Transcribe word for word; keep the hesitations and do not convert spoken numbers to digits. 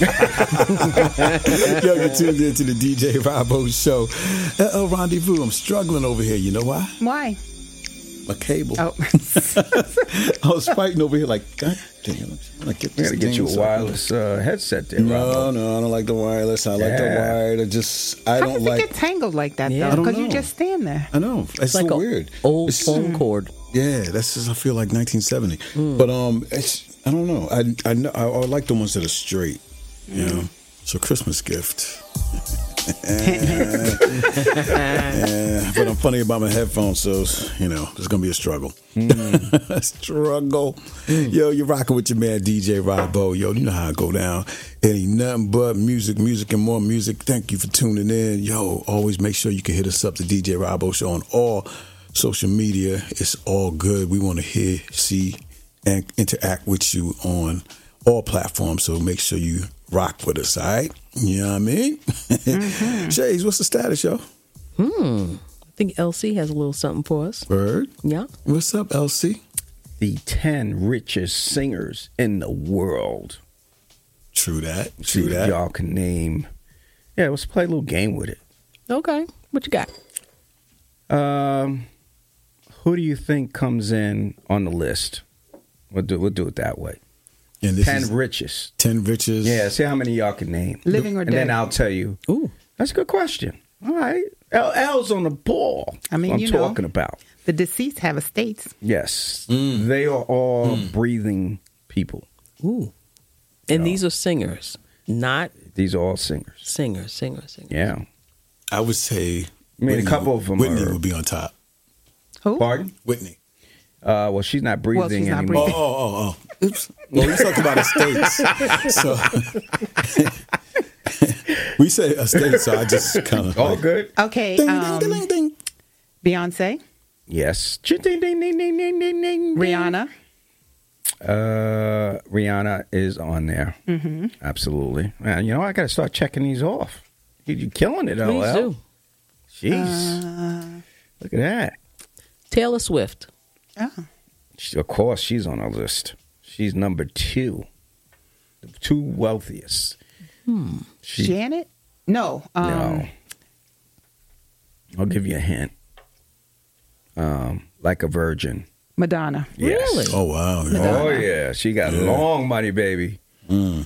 Yo, you're tuned in to the D J Rabo Show. L L Rendezvous. I'm struggling over here. You know why? Why? My cable. Oh. I was fighting over here like, God damn. I get We got to get you a wireless uh, headset there, No, Rabo. no, I don't like the wireless. I like the Yeah. wired. I just, I How don't does like. it get tangled like that, Yeah. I though? don't Because you know. just stand there. I know. It's, It's like so a weird. old It's- phone cord. Yeah, that's just, I feel like nineteen seventy. But um, it's, I don't know. I I know I, I like the ones that are straight. You know, it's a Christmas gift. Yeah, but I'm funny about my headphones, so you know, there's gonna be a struggle. Mm. struggle. Yo, you're rocking with your man D J Rabo. Yo, you know how I go down. It ain't nothing but music, music, and more music. Thank you for tuning in. Yo, always make sure you can hit us up, the D J Rabo Show, on all social media. It's all good. We want to hear, see, and interact with you on all platforms. So make sure you rock with us, all right? You know what I mean? Mm-hmm. Shades, what's the status, yo? Hmm. I think L C has a little something for us. Bird? Yeah. What's up, L C? The ten richest singers in the world. True that. See True if that. y'all can name. Yeah, let's play a little game with it. Okay. What you got? Um, who do you think comes in on the list? We'll do, we'll do it that way. And this ten is richest. ten riches. Yeah, see how many y'all can name. Living or and dead? then I'll tell you. Ooh. That's a good question. All right. L L's on the ball. I mean, I'm you know. talking about. The deceased have estates. Yes. Mm. They are all breathing people. Ooh. And these are singers, not These are all singers. singers, singers, singers. Yeah. I would say I mean, a couple of them Whitney are- would be on top. Who? Pardon? Whitney. Uh, well, she's not breathing Well, she's not anymore. breathing. Oh, oh, oh, oh. Oops. Well, we talked about estates. So we say estates, so I just kind of. All good? Okay. Ding, um, ding, ding, ding. Beyonce, Yes. Ding, ding, ding, ding, ding, ding, ding, ding. Rihanna, Uh, Rihanna is on there. Mm-hmm. Absolutely. Man, you know, I got to start checking these off. You- You're killing it, Please L L. do. Jeez. Look at that. Taylor Swift. oh, She, of course, she's on our list. She's number two. The two wealthiest. She, Janet. No. Um, no. I'll give you a hint. Um, like a virgin. Madonna. Yes. Really? Oh wow. Oh, yeah. She got long money, baby. Mm.